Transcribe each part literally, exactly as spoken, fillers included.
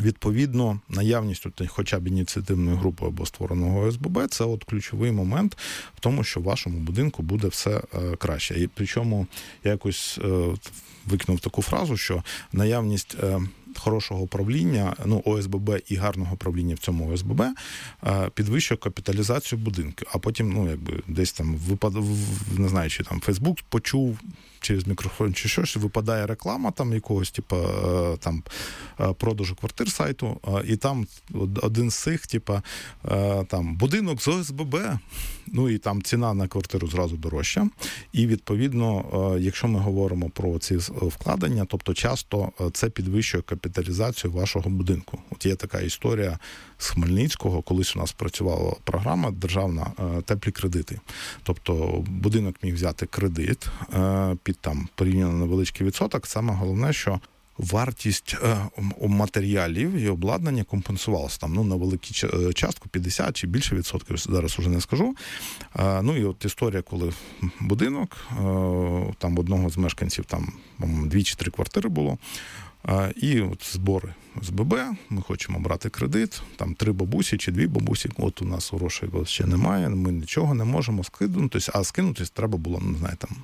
Відповідно, наявність от, хоча б ініціативної групи або створеного О С Б Б – це от ключовий момент в тому, що в вашому будинку буде все е, краще. І причому я якось е, викинув таку фразу, що наявність е, хорошого управління, ну, О С Б Б і гарного управління в цьому О С Б Б е, підвищує капіталізацію будинку. А потім, ну, якби десь там випад... не знаю, чи там Фейсбук почув через мікрофон чи щось, випадає реклама там якогось, типу, там, продажу квартир сайту, і там один з цих, типу, там, будинок з О С Б Б, ну, і там ціна на квартиру зразу дорожча. І, відповідно, якщо ми говоримо про ці вкладення, тобто часто це підвищує капіталізацію вашого будинку. От є така історія з Хмельницького, колись у нас працювала програма державна «Теплі кредити». Тобто будинок міг взяти кредит під там порівняно невеличкий відсоток. Саме головне, що вартість е, матеріалів і обладнання компенсувалася там, ну, на велику частку, п'ятдесят чи більше відсотків, зараз уже не скажу. Е, ну, і от історія, коли будинок, е, там одного з мешканців, там, по-моєму, дві чи три квартири було, е, і от збори з Б Б, ми хочемо брати кредит, там три бабусі чи дві бабусі, от у нас грошей ще немає, ми нічого не можемо скинутися, а скинутись треба було, не знаю, там,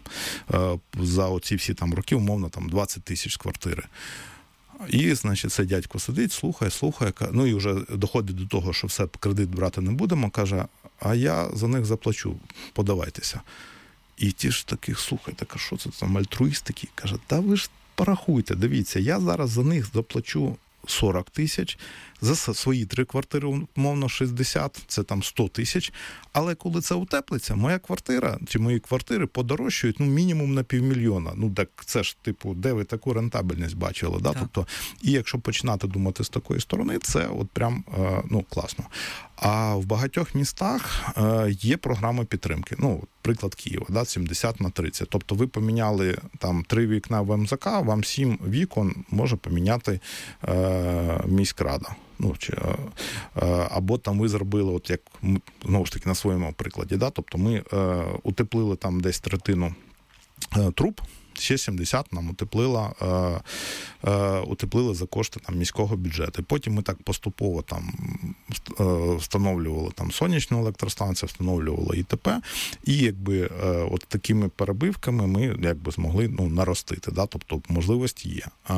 за оці всі там роки, умовно, там двадцять тисяч з квартири. І, значить, цей дядько сидить, слухає, слухає, ну і вже доходить до того, що все, кредит брати не будемо, каже, а я за них заплачу, подавайтеся. І ті ж таких, слухайте, а що це там, альтруїст такий, каже, та ви ж порахуйте, дивіться, я зараз за них заплачу сорок тисяч, за свої три квартири, умовно, шістдесят, це там сто тисяч, але коли це утеплиться, моя квартира, чи мої квартири подорожчають, ну, мінімум на півмільйона. Ну, так це ж, типу, де ви таку рентабельність бачили, да? Тобто, і якщо починати думати з такої сторони, це от прям, ну, класно. А в багатьох містах є програми підтримки. Ну, приклад Києва, да, сімдесят на тридцять. Тобто ви поміняли там три вікна в М З К, вам сім вікон може поміняти е, міськрада. Ну, чи, або там ви зробили, от як, знову ж таки, на своєму прикладі, да, тобто ми е, утеплили там десь третину е, труб, ще сімдесят нам утеплила, е, е, утеплили за кошти там міського бюджету. Потім ми так поступово там е, встановлювали там сонячну електростанцію, встановлювали І Т П, і якби е, от такими перебивками ми якби змогли, ну, наростити, да, тобто можливості є. Е,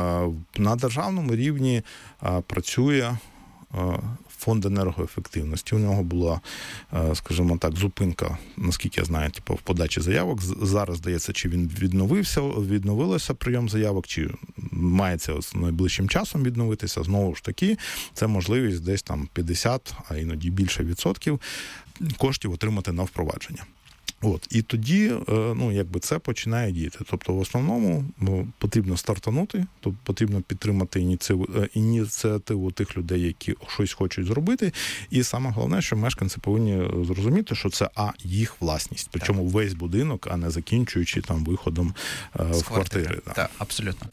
на державному рівні е, працює е, Фонд енергоефективності. У нього була, скажімо так, зупинка, наскільки я знаю, типу, в подачі заявок. Зараз, здається, чи він відновився, відновилося прийом заявок, чи мається найближчим часом відновитися. Знову ж таки, це можливість десь там п'ятдесят, а іноді більше відсотків коштів отримати на впровадження. От, і тоді, ну, якби це починає діяти. Тобто, в основному, ну, потрібно стартанути, тобто потрібно підтримати ініціативу, ініціативу тих людей, які щось хочуть зробити. І саме головне, що мешканці повинні зрозуміти, що це, а, їх власність. Причому так. Весь будинок, а не закінчуючи там виходом з в квартири. Так, так, абсолютно.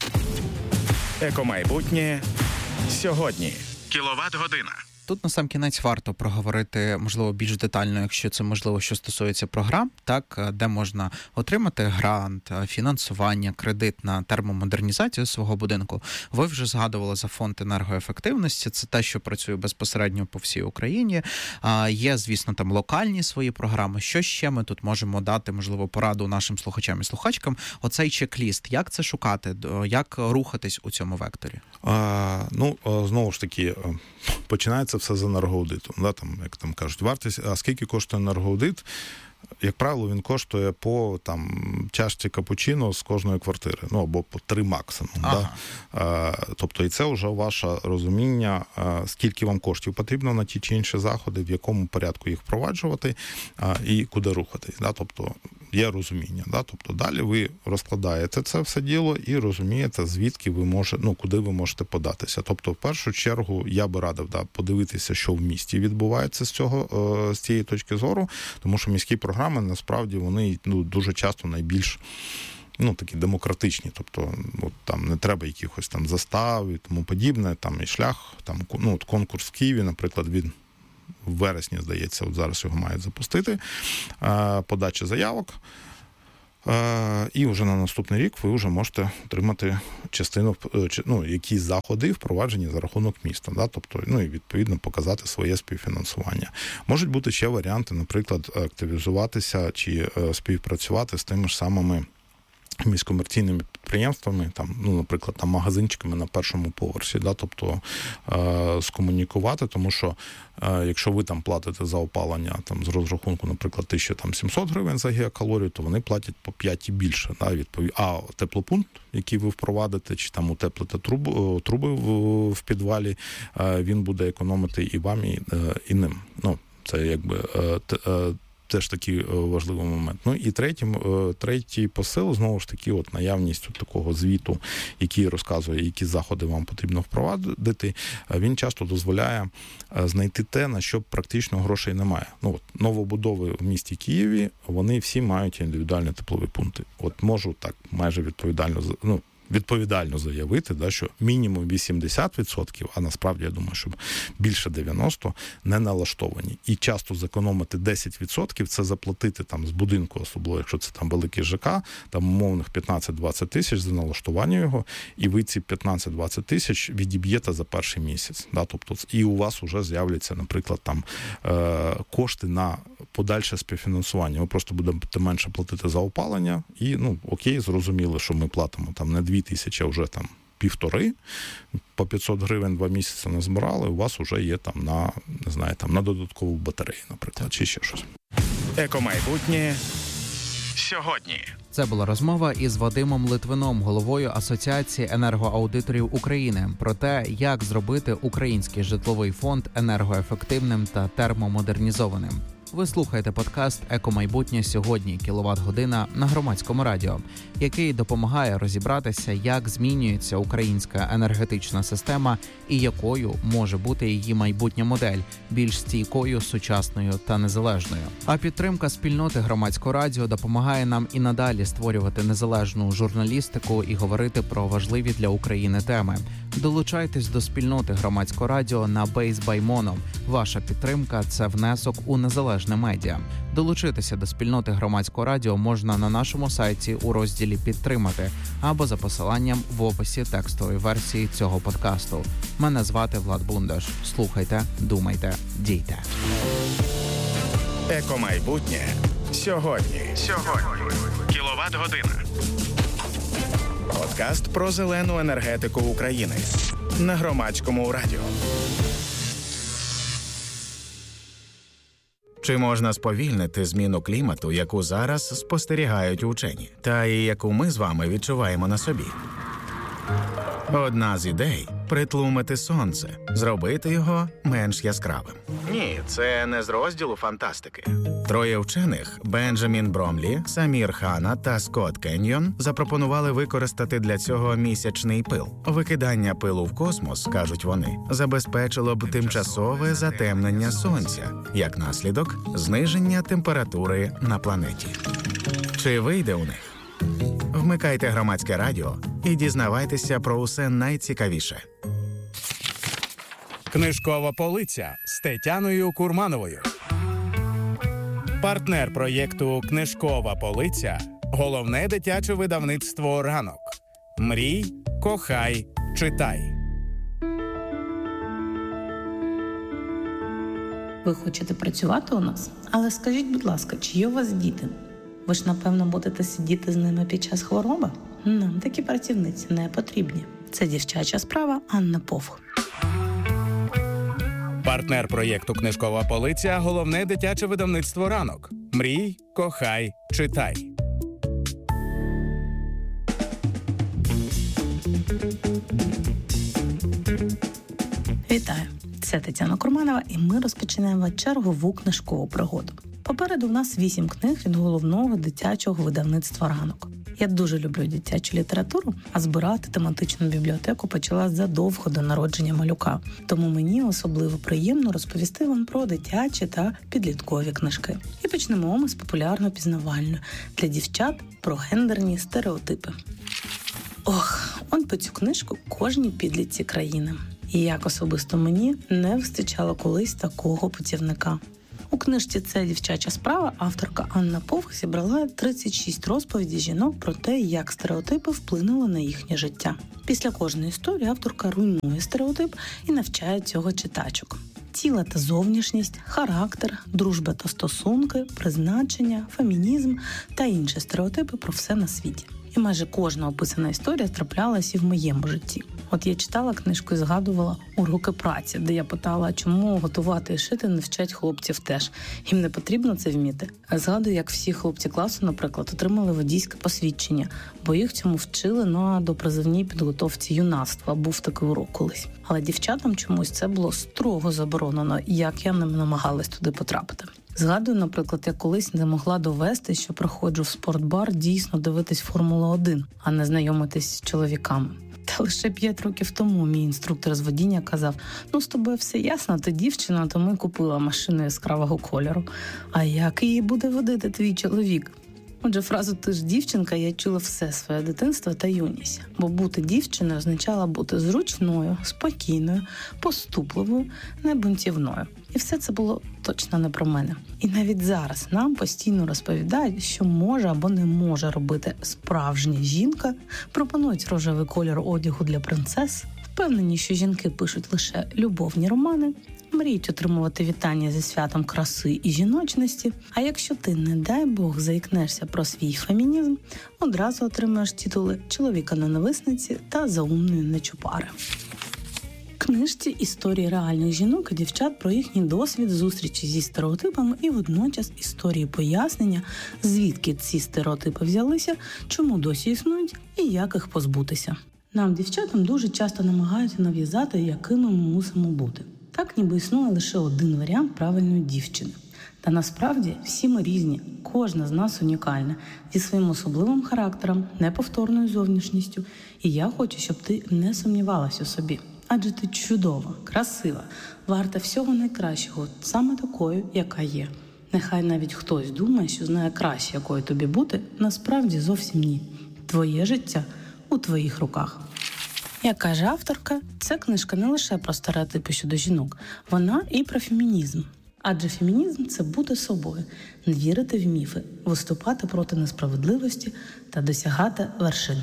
Екомайбутнє сьогодні. Кіловат-година. Тут, насамкінець, варто проговорити, можливо, більш детально, якщо це, можливо, що стосується програм, так, де можна отримати грант, фінансування, кредит на термомодернізацію свого будинку. Ви вже згадували за фонд енергоефективності, це те, що працює безпосередньо по всій Україні. Є, звісно, там локальні свої програми. Що ще ми тут можемо дати, можливо, пораду нашим слухачам і слухачкам? Оцей чек-ліст, як це шукати, як рухатись у цьому векторі? А, ну, знову ж таки, починається все з енергоаудиту. Да, там, як там кажуть, вартість, а скільки коштує енергоаудит? Як правило, він коштує по там чашці капучино з кожної квартири, ну або по три максимум. Ага. Да? Тобто і це вже ваше розуміння, скільки вам коштів потрібно на ті чи інші заходи, в якому порядку їх впроваджувати і куди рухатись. Да? Тобто є розуміння. Да? Тобто далі ви розкладаєте це все діло і розумієте, звідки ви можете, ну куди ви можете податися. Тобто, в першу чергу, я би радив, да, подивитися, що в місті відбувається з цього, з цієї точки зору, тому що міські програми, насправді, вони, ну, дуже часто найбільш, ну, такі демократичні, тобто, от, там не треба якихось там застав і тому подібне, там і шлях, там, ну, от конкурс в Києві, наприклад, він в вересні, здається, от зараз його мають запустити, подача заявок. І вже на наступний рік ви вже можете отримати частину, ну, якісь заходи впроваджені за рахунок міста, да? Тобто, ну, і відповідно показати своє співфінансування. Можуть бути ще варіанти, наприклад, активізуватися чи співпрацювати з тими ж самими міськомерційними підприємствами, там, ну, наприклад, там магазинчиками на першому поверсі, да, тобто е, скомунікувати, тому що е, якщо ви там платите за опалення там з розрахунку, наприклад, тисяча сімсот гривень за гігакалорію, то вони платять по п'ять і більше, да, відповідь. А теплопункт, який ви впровадите, чи там утеплите труби, труби в, в підвалі, е, він буде економити і вам, і, е, і ним. Ну, це якби е, те, е, теж такий важливий момент. Ну і третій, третій посил, знову ж таки, от наявність от такого звіту, який розказує, які заходи вам потрібно впровадити, він часто дозволяє знайти те, на що практично грошей немає. Ну, от, новобудови в місті Києві, вони всі мають індивідуальні теплові пункти. От можу так майже відповідально, ну, відповідально заявити, да, що мінімум вісімдесят відсотків, а насправді, я думаю, що більше дев'яносто відсотків не налаштовані. І часто зекономити десять відсотків – це заплатити там з будинку, особливо, якщо це там великий ЖК, там умовних п'ятнадцять-двадцять тисяч за налаштування його, і ви ці п'ятнадцять-двадцять тисяч відіб'єте за перший місяць. Да, тобто, і у вас вже з'являться, наприклад, там е- кошти на подальше співфінансування. Ви просто будете менше платити за опалення, і, ну, окей, зрозуміло, що ми платимо там не дві тисячі, а вже там півтори, по п'ятсот гривень два місяці не збирали, у вас вже є там на, не знаю, там на додаткову батарею, наприклад, чи ще щось. Екомайбутнє сьогодні. Це була розмова із Вадимом Литвином, головою Асоціації енергоаудиторів України, про те, як зробити український житловий фонд енергоефективним та термомодернізованим. Ви слухаєте подкаст «Екомайбутнє сьогодні. Кіловат-година» на Громадському радіо, який допомагає розібратися, як змінюється українська енергетична система і якою може бути її майбутня модель, більш стійкою, сучасною та незалежною. А підтримка спільноти Громадського радіо допомагає нам і надалі створювати незалежну журналістику і говорити про важливі для України теми. Долучайтесь до спільноти Громадського радіо на Base by Mono. Ваша підтримка – це внесок у незалежне медіа. Долучитися до спільноти Громадського радіо можна на нашому сайті у розділі «Підтримати» або за посиланням в описі текстової версії цього подкасту. Мене звати Влад Бундаш. Слухайте, думайте, дійте. Екомайбутнє сьогодні. Сьогодні. Кіловат-година. Подкаст про зелену енергетику України на Громадському радіо. Чи можна сповільнити зміну клімату, яку зараз спостерігають учені, та і яку ми з вами відчуваємо на собі? Одна з ідей – притлумити сонце, зробити його менш яскравим. Ні, це не з розділу фантастики. Троє вчених – Бенджамін Бромлі, Самір Хана та Скотт Кеньйон – запропонували використати для цього місячний пил. Викидання пилу в космос, кажуть вони, забезпечило б тимчасове затемнення сонця, як наслідок – зниження температури на планеті. Чи вийде у них? Вмикайте Громадське радіо і дізнавайтеся про усе найцікавіше. Книжкова полиця з Тетяною Курмановою. Партнер проєкту «Книжкова полиця» – головне дитяче видавництво «Ранок». Мрій, кохай, читай. Ви хочете працювати у нас? Але скажіть, будь ласка, чи є у вас діти? Ви ж, напевно, будете сидіти з ними під час хвороби? Нам такі працівниці не потрібні. Це дівчача справа Анна Повх. Партнер проєкту «Книжкова полиця» – головне дитяче видавництво «Ранок». Мрій, кохай, читай. Вітаю! Це Тетяна Курманова, і ми розпочинаємо чергову книжкову пригоду. Попереду в нас вісім книг від головного дитячого видавництва «Ранок». Я дуже люблю дитячу літературу, а збирати тематичну бібліотеку почала задовго до народження малюка. Тому мені особливо приємно розповісти вам про дитячі та підліткові книжки. І почнемо ми з популярно-пізнавальної для дівчат про гендерні стереотипи. Ох, он по цю книжку кожній підлітці країни. І як особисто мені не вистачало колись такого путівника. У книжці «Це дівчача справа» авторка Анна Повх зібрала тридцять шість розповідей жінок про те, як стереотипи вплинули на їхнє життя. Після кожної історії авторка руйнує стереотип і навчає цього читачок. Тіло та зовнішність, характер, дружба та стосунки, призначення, фемінізм та інші стереотипи про все на світі. І майже кожна описана історія траплялась і в моєму житті. От я читала книжку і згадувала уроки праці, де я питала, чому готувати і шити не вчать хлопців теж. Їм не потрібно це вміти. А згадую, як всі хлопці класу, наприклад, отримали водійське посвідчення, бо їх цьому вчили на допризовній підготовці юнацтва. Був такий урок колись. Але дівчатам чомусь це було строго заборонено, як я не намагалась туди потрапити. Згадую, наприклад, я колись не могла довести, що приходжу в спортбар дійсно дивитись Формулу один, а не знайомитись з чоловіками. Та лише п'ять років тому мій інструктор з водіння казав: ну, з тобою все ясно, ти дівчина, то ми купила машину яскравого кольору. А як її буде водити твій чоловік? Отже, фразу «ти ж дівчинка» я чула все своє дитинство та юність. Бо бути дівчиною означало бути зручною, спокійною, поступливою, не бунтівною. І все це було точно не про мене. І навіть зараз нам постійно розповідають, що може або не може робити справжня жінка, пропонують рожевий кольор одягу для принцес, впевнені, що жінки пишуть лише любовні романи, мріють отримувати вітання зі святом краси і жіночності, а якщо ти, не дай Бог, заікнешся про свій фемінізм, одразу отримаєш титули чоловіка-ненависниці та заумної нечупари. В книжці історії реальних жінок і дівчат про їхній досвід зустрічі зі стереотипами і водночас історії пояснення, звідки ці стереотипи взялися, чому досі існують і як їх позбутися. Нам, дівчатам, дуже часто намагаються нав'язати, якими ми мусимо бути. Так, ніби існує лише один варіант правильної дівчини. Та насправді всі ми різні, кожна з нас унікальна, зі своїм особливим характером, неповторною зовнішністю. І я хочу, щоб ти не сумнівалась у собі. Адже ти чудова, красива, варта всього найкращого, саме такою, яка є. Нехай навіть хтось думає, що знає краще, якою тобі бути, насправді зовсім ні. Твоє життя у твоїх руках. Як каже авторка, ця книжка не лише про стереотипи щодо жінок, вона і про фемінізм. Адже фемінізм – це бути собою, не вірити в міфи, виступати проти несправедливості та досягати вершин.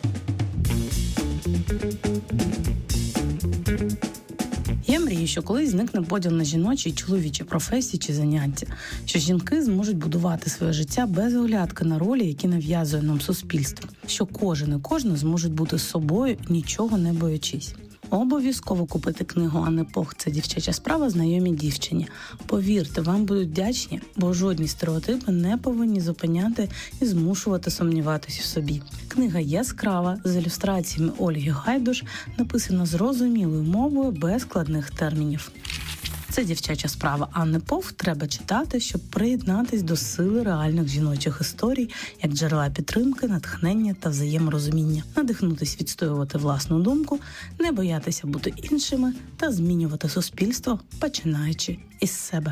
Я мрію, що колись зникне поділ на жіночі і чоловічі професії чи заняття, що жінки зможуть будувати своє життя без оглядки на ролі, які нав'язує нам суспільство, що кожен і кожна зможуть бути собою, нічого не боячись. Обов'язково купити книгу Анни Повх «Це дівчача справа» знайомій дівчині. Повірте, вам будуть вдячні, бо жодні стереотипи не повинні зупиняти і змушувати сумніватись у собі. Книга яскрава, з ілюстраціями Ольги Гайдуш, написана зрозумілою мовою без складних термінів. «Це дівчача справа» Анни Повх треба читати, щоб приєднатись до сили реальних жіночих історій, як джерела підтримки, натхнення та взаєморозуміння, надихнутись відстоювати власну думку, не боятися бути іншими та змінювати суспільство, починаючи із себе.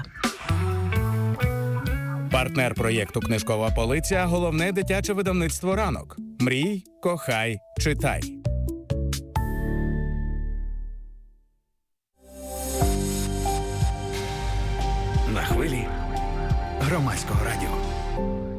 Партнер проєкту «Книжкова полиця» – головне дитяче видавництво «Ранок». Мрій, кохай, читай.